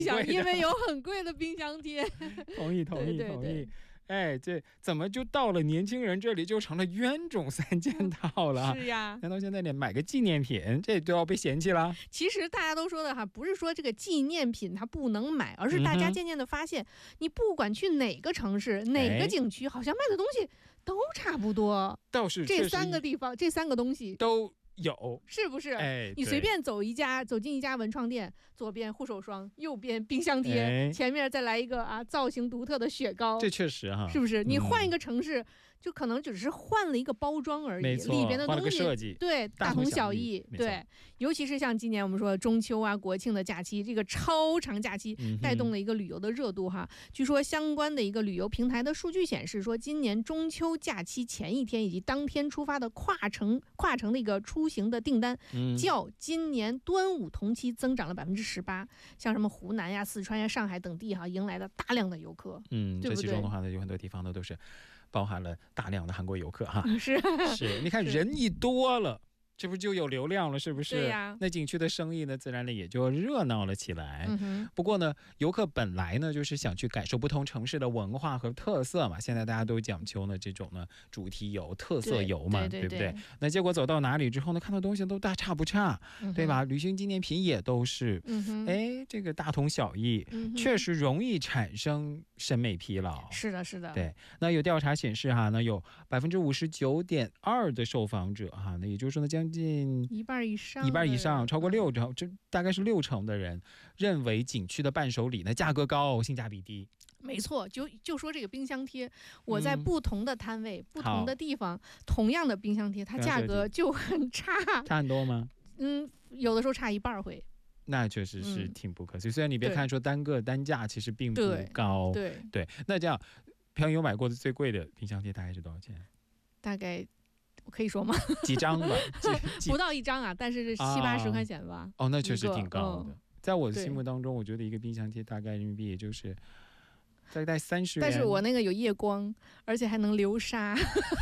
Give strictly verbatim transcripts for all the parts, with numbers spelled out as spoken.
因为有很贵的冰箱贴。 同意同意对对对同意。哎，这怎么就到了年轻人这里就成了冤种三件套了？ 是呀， 难道现在连买个纪念品这都要被嫌弃了？ 其实大家都说的哈，不是说这个纪念品它不能买，而是大家渐渐的发现，嗯、你不管去哪个城市、哪个景区，好像卖的东西都差不多。 倒是这三个地方，这三个东西都有， 是不是？ 哎， 你随便走一家，走进一家文创店，左边护手霜，右边冰箱贴， 哎、 前面再来一个啊造型独特的雪糕， 这确实哈， 是不是？你换一个城市，嗯、就可能只是换了一个包装而已，里边的东西换了个设计， 对，大同小异。对，尤其是像今年我们说中秋啊、国庆的假期，这个超长假期带动了一个旅游的热度哈。嗯、据说相关的一个旅游平台的数据显示，说今年中秋假期前一天以及当天出发的跨城跨城的一个出行的订单。嗯、较今年端午同期增长了百分之十八，像什么湖南呀、四川呀、上海等地哈，迎来了大量的游客。 嗯，对对，这其中的话呢，有很多地方呢都是包含了大量的韩国游客哈。 是是，你看人一多了。这不就有流量了，是不是？ 对呀。 那景区的生意呢，自然的也就热闹了起来。 嗯、 不过呢，游客本来呢就是想去感受不同城市的文化和特色嘛。现在大家都讲究呢这种呢主题游、特色游嘛， 对, 对, 对, 对不对？那结果走到哪里之后呢，看到东西都大差不差，嗯、对吧？旅行纪念品也都是， 嗯、 哎，这个大同小异， 嗯、 确实容易产生审美疲劳。 是的，是的。 对，那有调查显示哈，那有百分之五十九点二的受访者哈，那也就是说呢，将近一半以上， 一半以上，超过六成，这大概是六成的人认为景区的伴手礼呢价格高，性价比低。 没错，就就说这个冰箱贴，我在不同的摊位、嗯、不同的地方，同样的冰箱贴，它价格就很差。 差很多吗？ 嗯，有的时候差一半会。 那确实是挺不可思议。嗯、虽然你别看说单个单价其实并不高， 对对, 对。那这样，平常有买过的最贵的冰箱贴大概是多少钱？ 大概。我可以说吗？ 几张吧， 不到一张啊，但是七八十块钱吧。 哦，那确实挺高的。 嗯、 在我的心目当中，我觉得一个冰箱贴大概人民币也就是大概三十元。 但是我那个有夜光，而且还能流沙。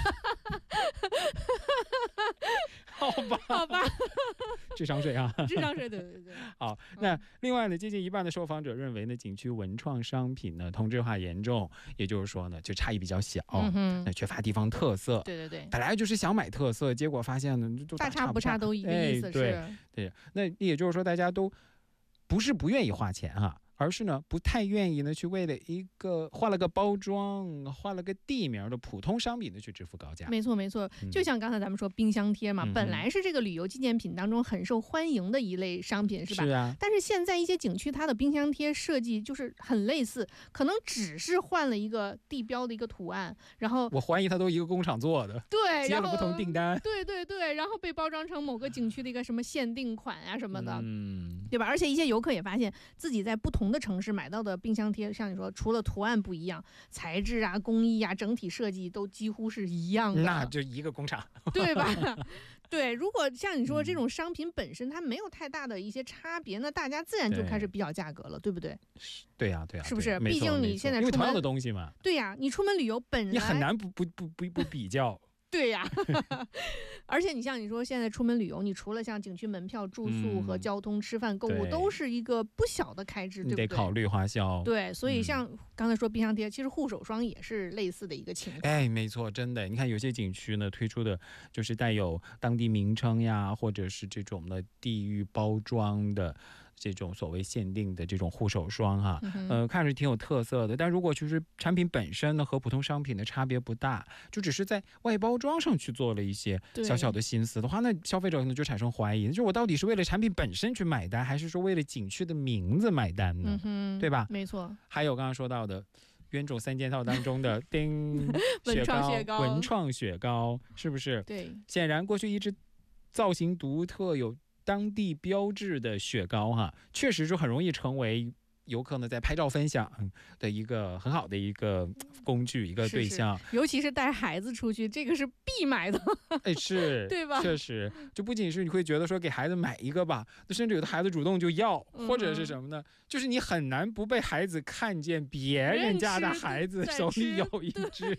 好吧， 好吧， 智商税啊， 智商税，对对对。 好，那另外呢，接近一半的受访者认为呢，景区文创商品呢同质化严重，也就是说呢，就差异比较小， 嗯、 那缺乏地方特色。 对对对， 本来就是想买特色，结果发现呢，就大差不差都一个意思。 哎、对对，那也就是说，大家都不是不愿意花钱哈、啊。而是呢，不太愿意呢去为了一个换了个包装、换了个地名的普通商品呢去支付高价。 没错没错，就像刚才咱们说冰箱贴嘛，嗯、本来是这个旅游纪念品当中很受欢迎的一类商品，是吧？ 是啊。 但是现在一些景区它的冰箱贴设计就是很类似，可能只是换了一个地标的一个图案，然后我怀疑它都一个工厂做的， 对， 接了不同订单， 对对对，然后被包装成某个景区的一个什么限定款啊什么的， 嗯， 对吧？而且一些游客也发现自己在不同的城市买到的冰箱贴，像你说，除了图案不一样，材质啊、工艺啊、整体设计都几乎是一样的， 那就一个工厂， 对吧？对，如果像你说这种商品本身它没有太大的一些差别，那大家自然就开始比较价格了， 对, 对不对？ 对呀、啊，对呀、啊， 是不是？ 毕竟你现在出门因为同样的东西嘛， 对呀、啊，你出门旅游本来你很难不不不不不比较。 对呀，而且你像你说现在出门旅游，你除了像景区门票、住宿和交通、嗯、吃饭、购物，都是一个不小的开支，对不对？ 你得考虑花销。 对，所以像刚才说冰箱贴，嗯、其实护手霜也是类似的一个情况。 哎，没错，真的，你看有些景区呢推出的就是带有当地名称呀，或者是这种的地域包装的这种所谓限定的这种护手霜哈、啊，嗯、呃，看着挺有特色的。但如果就是产品本身呢和普通商品的差别不大，就只是在外包装上去做了一些小小的心思的话，那消费者呢就产生怀疑，就是我到底是为了产品本身去买单，还是说为了景区的名字买单呢？ 嗯、 对吧？ 没错。 还有刚刚说到的冤种三件套当中的丁雪糕、雪糕文创雪糕，是不是？ 对。 显然，过去一直造型独特、有当地标志的雪糕哈，确实就很容易成为游客呢在拍照分享的一个很好的一个工具，一个对象， 是是，尤其是带孩子出去，这个是必买的。 哎，是， 对吧？ 确实，就不仅是你会觉得说给孩子买一个吧，甚至有的孩子主动就要， 嗯、 或者是什么呢？就是你很难不被孩子看见别人家的孩子手里有一只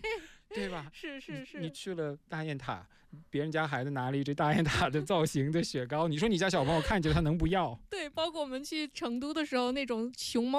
对吧？ 是是是， 你去了大雁塔，别人家孩子拿了一只大雁塔的造型的雪糕，你说你家小朋友看见他能不要？ 对，包括我们去成都的时候，那种熊猫